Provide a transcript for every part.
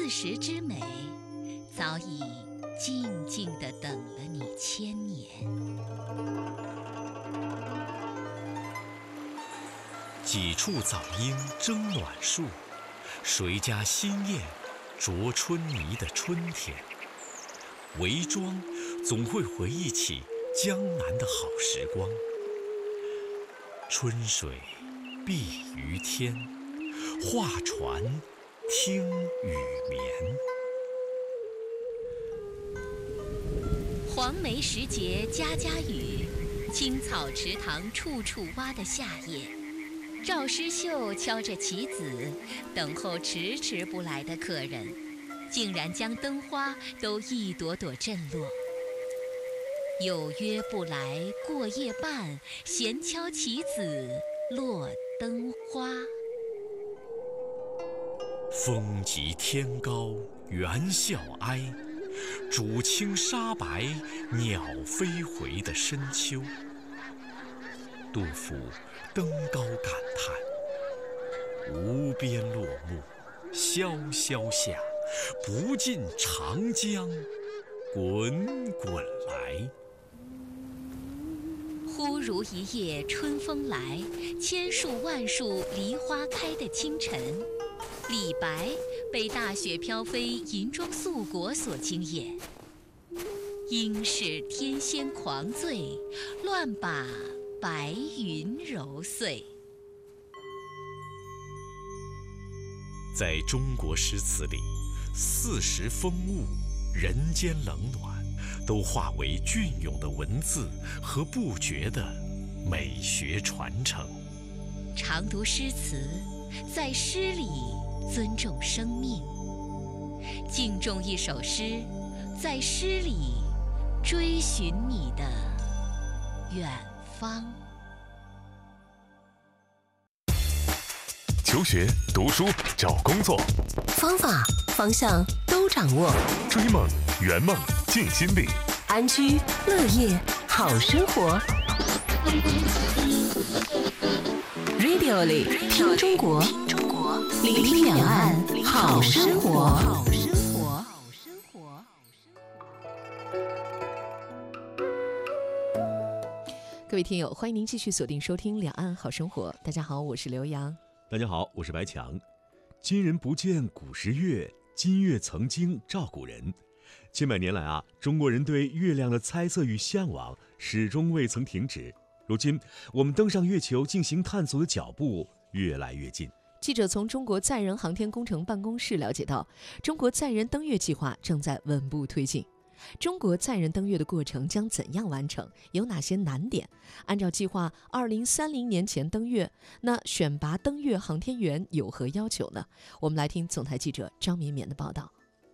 时之美，早已静静地等了你千年。 几处早莺争暖树，谁家新燕啄春泥的春天。韦庄总会回忆起江南的好时光。春水碧于天，画船听雨眠。 黄梅时节家家雨，青草池塘处处蛙的夏夜，赵诗绣敲着棋子，等候迟迟不来的客人，竟然将灯花都一朵朵震落。有约不来过夜半，闲敲棋子落灯花。 风急天高猿啸哀，渚清沙白鸟飞回的深秋。杜甫登高感叹：无边落木萧萧下，不尽长江滚滚来。 忽如一夜春风来，千树万树梨花开的清晨，李白被大雪飘飞银装素裹所惊艳。应是天仙狂醉，乱把白云揉碎。 在中国诗词里，四时风物、人间冷暖，都化为隽永的文字和不绝的美学传承。 常读诗词，在诗里尊重生命；敬重一首诗，在诗里追寻你的远方。 求学、读书、找工作， 方法、方向都掌握。 追梦、圆梦、尽心力， 安居乐业好生活。Radio 里听中国，聆听两岸好生活。各位听友，欢迎您继续锁定收听《两岸好生活》。大家好，我是刘洋。 大家好，我是白强。今人不见古时月，今月曾经照古人。千百年来啊，中国人对月亮的猜测与向往始终未曾停止。如今，我们登上月球进行探索的脚步越来越近。 记者从中国载人航天工程办公室了解到，中国载人登月计划正在稳步推进。中国载人登月的过程将怎样完成？有哪些难点？按照计划，2030年前登月，那选拔登月航天员有何要求呢？我们来听总台记者张绵绵的报道。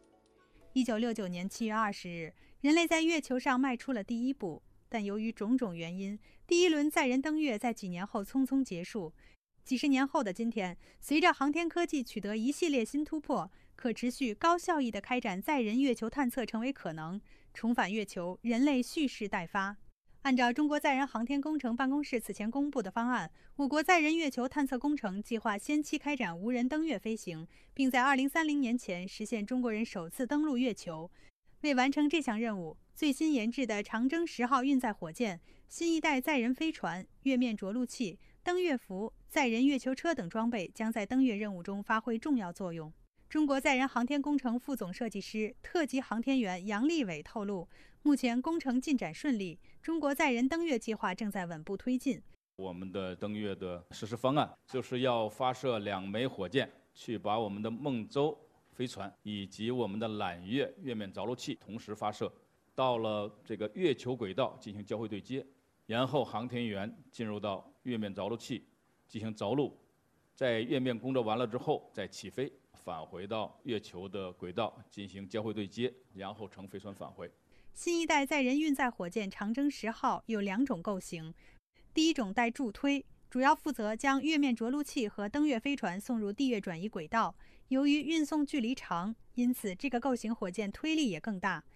1969年7月20日，人类在月球上迈出了第一步，但由于种种原因，第一轮载人登月在几年后匆匆结束。几十年后的今天，随着航天科技取得一系列新突破，可持续高效益地开展载人月球探测成为可能，重返月球，人类蓄势待发。按照中国载人航天工程办公室此前公布的方案，我国载人月球探测工程计划先期开展无人登月飞行，并在2030年前实现中国人首次登陆月球。为完成这项任务，最新研制的长征10号运载火箭、新一代载人飞船、月面着陆器、登月服、载人月球车等装备将在登月任务中发挥重要作用。中国载人航天工程副总设计师、特级航天员杨利伟透露，目前工程进展顺利，中国载人登月计划正在稳步推进。 我们的登月的实施方案就是要发射2枚火箭，去把我们的梦舟飞船以及我们的揽月月面着陆器同时发射，到了这个月球轨道进行交会对接，然后航天员进入到月面着陆器进行着陆，在月面工作完了之后再起飞，返回到月球的轨道进行交会对接，然后乘飞船返回。 新一代载人运载火箭长征10号有2种构型，第一种带助推，主要负责将月面着陆器和登月飞船送入地月转移轨道。由于运送距离长，因此这个构型火箭推力也更大。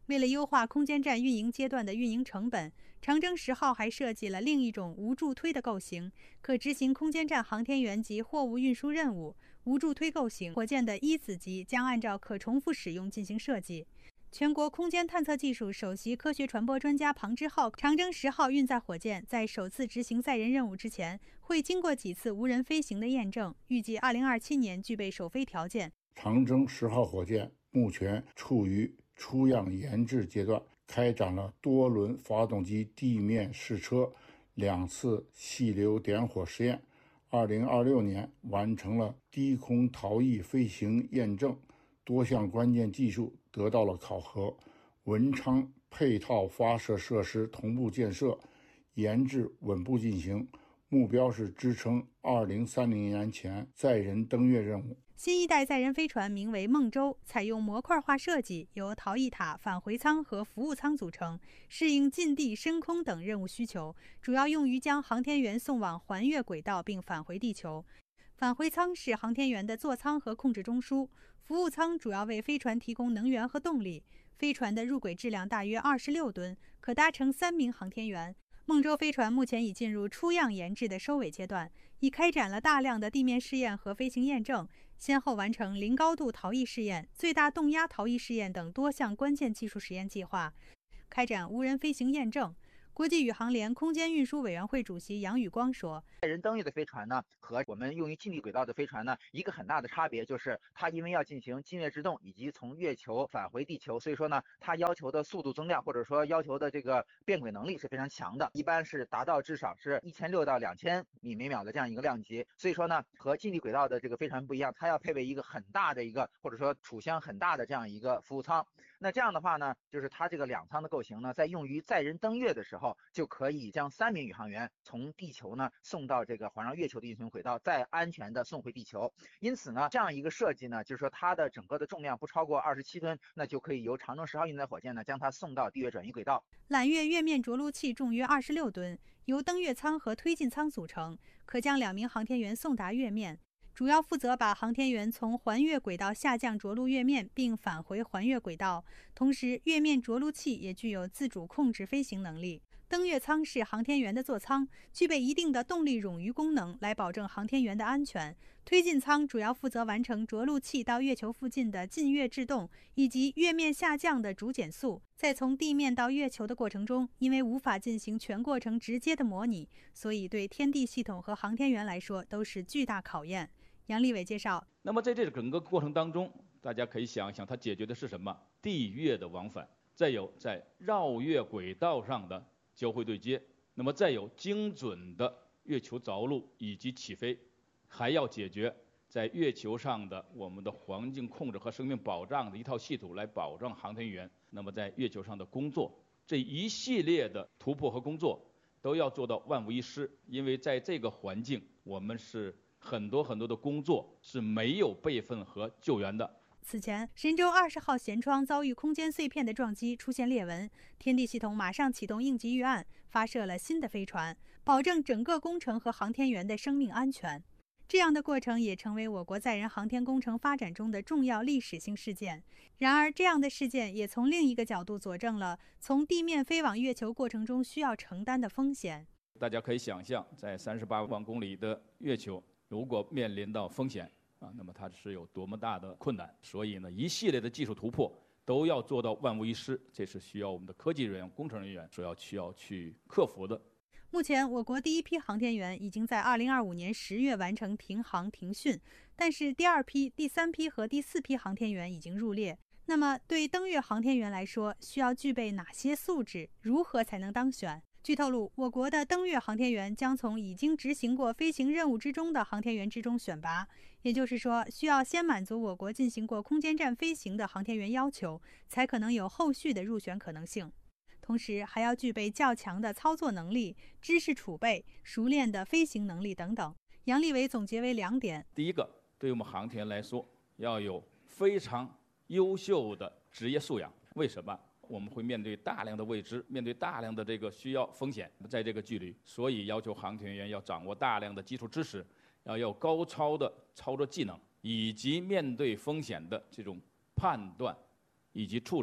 为了优化空间站运营阶段的运营成本，长征10号还设计了另一种无助推的构型，可执行空间站航天员及货物运输任务。无助推构型火箭的1子级将按照可重复使用进行设计。全国空间探测技术首席科学传播专家庞之浩，长征10号运载火箭在首次执行载人任务之前，会经过几次无人飞行的验证，预计2027年具备首飞条件。 长征10号火箭目前处于出样研制阶段，开展了多轮发动机地面试车、2次细流点火实验。2026年完成了低空逃逸飞行验证，多项关键技术得到了考核。文昌配套发射设施同步建设，研制稳步进行，目标是支撑2030年前载人登月任务。 新一代载人飞船名为梦舟，采用模块化设计，由逃逸塔、返回舱和服务舱组成，适应近地、深空等任务需求，主要用于将航天员送往环月轨道并返回地球。返回舱是航天员的座舱和控制中枢，服务舱主要为飞船提供能源和动力。飞船的入轨质量大约26吨，可搭乘3名航天员。梦舟飞船目前已进入出样研制的收尾阶段，已开展了大量的地面试验和飞行验证，先后完成零高度逃逸试验、最大动压逃逸试验等多项关键技术实验计划，开展无人飞行验证。国际宇航联空间运输委员会主席杨宇光说：“ 载人登月的飞船呢，和我们用于近地轨道的飞船呢，一个很大的差别就是它因为要进行近月制动以及从月球返回地球，所以说呢，它要求的速度增量或者说要求的这个变轨能力是非常强的，一般是达到至少是1600到2000米每秒的这样一个量级。所以说呢，和近地轨道的这个飞船不一样，它要配备一个很大的一个或者说储箱很大的这样一个服务舱。那这样的话呢，就是它这个2舱的构型呢，在用于载人登月的时候，就可以将3名宇航员从地球呢送到这个环绕月球的运行轨道，再安全的送回地球。因此呢，这样一个设计呢，就是说它的整个的重量不超过27吨，那就可以由长征10号运载火箭呢将它送到地月转移轨道。 揽月月面着陆器重约26吨，由登月舱和推进舱组成，可将2名航天员送达月面。主要负责把航天员从环月轨道下降着陆月面，并返回环月轨道。同时，月面着陆器也具有自主控制飞行能力。登月舱是航天员的座舱，具备一定的动力冗余功能，来保证航天员的安全。推进舱主要负责完成着陆器到月球附近的近月制动，以及月面下降的主减速。在从地面到月球的过程中，因为无法进行全过程直接的模拟，所以对天地系统和航天员来说都是巨大考验。杨利伟介绍， 那么在这整个过程当中，大家可以想一想，它解决的是什么？地月的往返，再有在绕月轨道上的交会对接，那么再有精准的月球着陆以及起飞，还要解决在月球上的我们的环境控制和生命保障的一套系统，来保障航天员那么在月球上的工作。这一系列的突破和工作都要做到万无一失，因为在这个环境，我们是很多的工作是没有备份和救援的。 此前，神舟20号舷窗遭遇空间碎片的撞击，出现裂纹，天地系统马上启动应急预案，发射了新的飞船，保证整个工程和航天员的生命安全。这样的过程也成为我国载人航天工程发展中的重要历史性事件。然而，这样的事件也从另一个角度佐证了从地面飞往月球过程中需要承担的风险。 大家可以想象，在38万公里的月球，如果面临到风险那么它是有多么大的困难。所以呢，一系列的技术突破都要做到万无一失，这是需要我们的科技人员、工程人员需要去克服的。 目前，我国第一批航天员已经在2025年10月完成停航停训，但是第2批、第3批和第4批航天员已经入列。那么，对登月航天员来说，需要具备哪些素质？如何才能当选？据透露，我国的登月航天员将从已经执行过飞行任务之中的航天员之中选拔，也就是说，需要先满足我国进行过空间站飞行的航天员要求，才可能有后续的入选可能性。同时，还要具备较强的操作能力、知识储备、熟练的飞行能力等等。杨利伟总结为2点： 第一个，对于我们航天员来说，要有非常优秀的职业素养。为什么？我们会面对大量的未知，面对大量的这个需要风险，在这个距离，所以要求航天员要掌握大量的基础知识，要有高超的操作技能，以及面对风险的这种判断以及处置。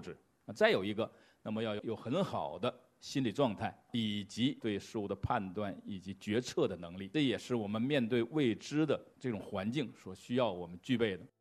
再有一个，那么要有很好的心理状态，以及对事物的判断以及决策的能力，这也是我们面对未知的这种环境所需要我们具备的。